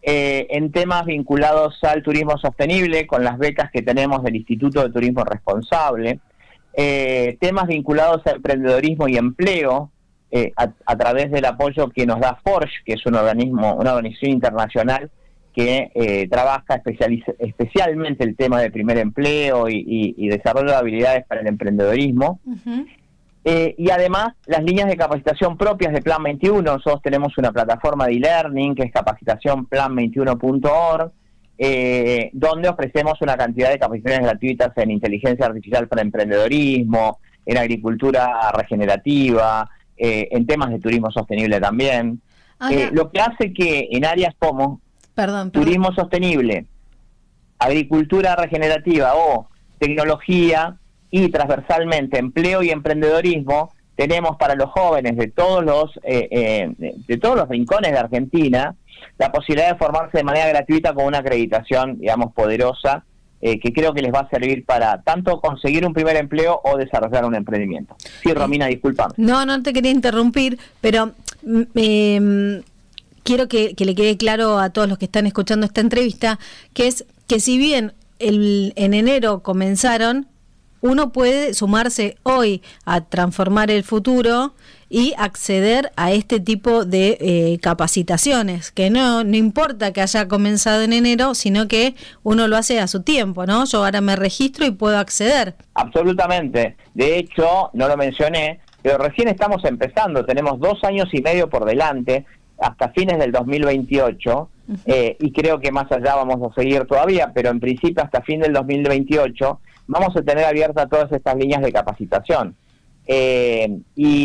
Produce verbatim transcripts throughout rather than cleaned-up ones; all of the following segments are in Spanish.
eh, en temas vinculados al turismo sostenible, con las becas que tenemos del Instituto de Turismo Responsable, eh, temas vinculados a emprendedorismo y empleo, eh, a, a través del apoyo que nos da Forge, que es un organismo, una organización internacional que eh, trabaja especialmente el tema de primer empleo y, y, y desarrollo de habilidades para el emprendedorismo. Uh-huh. Eh, y además, las líneas de capacitación propias de Plan veintiuno. Nosotros tenemos una plataforma de e-learning que es capacitación plan veintiuno punto org, eh, donde ofrecemos una cantidad de capacitaciones gratuitas en inteligencia artificial para emprendedorismo, en agricultura regenerativa, eh, en temas de turismo sostenible también. Eh, lo que hace que en áreas como perdón, perdón. turismo sostenible, agricultura regenerativa o tecnología, y transversalmente empleo y emprendedorismo, tenemos para los jóvenes de todos los eh, eh, de todos los rincones de Argentina la posibilidad de formarse de manera gratuita con una acreditación, digamos, poderosa, eh, que creo que les va a servir para tanto conseguir un primer empleo o desarrollar un emprendimiento. Sí, Romina, discúlpame. No, no te quería interrumpir, pero eh, quiero que, que le quede claro a todos los que están escuchando esta entrevista, que es que si bien el, en enero comenzaron, uno puede sumarse hoy a Transformar el Futuro y acceder a este tipo de eh, capacitaciones, que no, no importa que haya comenzado en enero, sino que uno lo hace a su tiempo, ¿no? Yo ahora me registro y puedo acceder. Absolutamente. De hecho, no lo mencioné, pero recién estamos empezando. Tenemos dos años y medio por delante, hasta fines del dos mil veintiocho, uh-huh. eh, y creo que más allá vamos a seguir todavía, pero en principio hasta fin del dos mil veintiocho vamos a tener abiertas todas estas líneas de capacitación. Eh,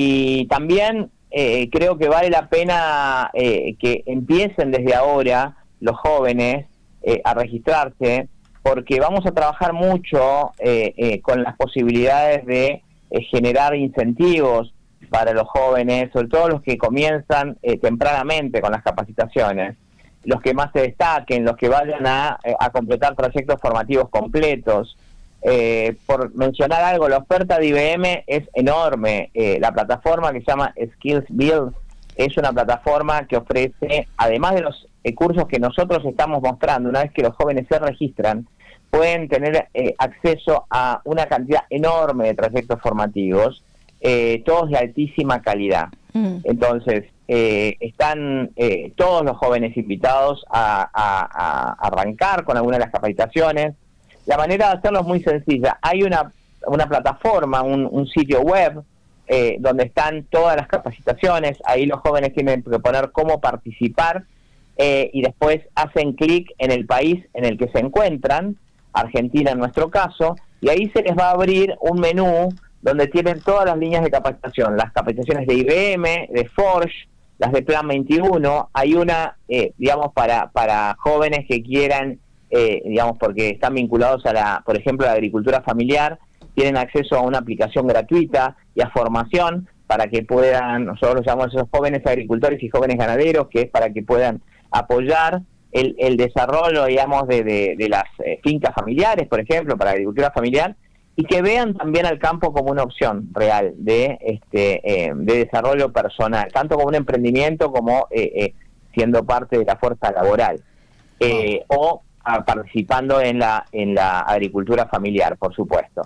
y también eh, creo que vale la pena eh, que empiecen desde ahora los jóvenes eh, a registrarse, porque vamos a trabajar mucho eh, eh, con las posibilidades de eh, generar incentivos para los jóvenes, sobre todo los que comienzan eh, tempranamente con las capacitaciones, los que más se destaquen, los que vayan a, a completar trayectos formativos completos. Eh, por mencionar algo, la oferta de I B M es enorme. Eh, la plataforma que se llama Skills Build es una plataforma que ofrece, además de los eh, cursos que nosotros estamos mostrando, una vez que los jóvenes se registran, pueden tener eh, acceso a una cantidad enorme de trayectos formativos, eh, todos de altísima calidad. Mm. Entonces, eh, están eh, todos los jóvenes invitados a, a, a arrancar con alguna de las capacitaciones. La manera de hacerlo es muy sencilla. Hay una, una plataforma, un, un sitio web, eh, donde están todas las capacitaciones. Ahí los jóvenes tienen que poner cómo participar, eh, y después hacen clic en el país en el que se encuentran, Argentina en nuestro caso, y ahí se les va a abrir un menú donde tienen todas las líneas de capacitación, las capacitaciones de I B M, de Forge, las de Plan veintiuno. Hay una, eh, digamos, para, para jóvenes que quieran, eh, digamos, porque están vinculados a la, por ejemplo, a la agricultura familiar, tienen acceso a una aplicación gratuita y a formación para que puedan, nosotros los llamamos a esos jóvenes agricultores y jóvenes ganaderos, que es para que puedan apoyar el, el desarrollo, digamos, de, de, de las eh, fincas familiares, por ejemplo, para la agricultura familiar, y que vean también al campo como una opción real de este eh, de desarrollo personal, tanto como un emprendimiento como eh, eh, siendo parte de la fuerza laboral, eh, o a, participando en la en la agricultura familiar, por supuesto.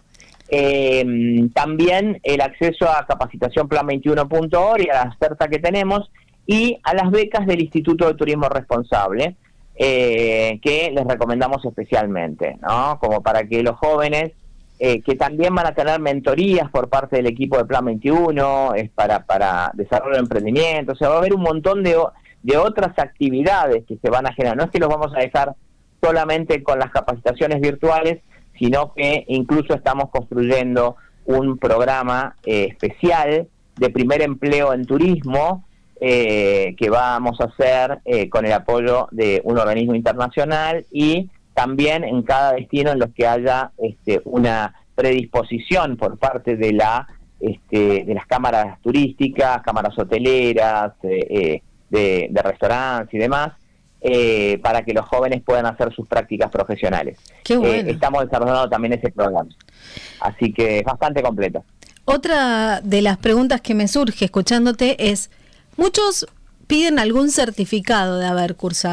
Eh, también el acceso a capacitación plan veintiuno punto org y a la oferta que tenemos, y a las becas del Instituto de Turismo Responsable, eh, que les recomendamos especialmente, ¿no? Como para que los jóvenes, eh, que también van a tener mentorías por parte del equipo de Plan veintiuno, es para, para desarrollo de emprendimiento, o sea, va a haber un montón de, de otras actividades que se van a generar. No es que los vamos a dejar solamente con las capacitaciones virtuales, sino que incluso estamos construyendo un programa eh, especial de primer empleo en turismo, eh, que vamos a hacer eh, con el apoyo de un organismo internacional, y también en cada destino en los que haya este, una predisposición por parte de la este, de las cámaras turísticas, cámaras hoteleras, eh, eh, de, de restaurantes y demás, eh, para que los jóvenes puedan hacer sus prácticas profesionales. Qué bueno. Eh, estamos desarrollando también ese programa, así que es bastante completo. Otra de las preguntas que me surge escuchándote es, muchos piden algún certificado de haber cursado.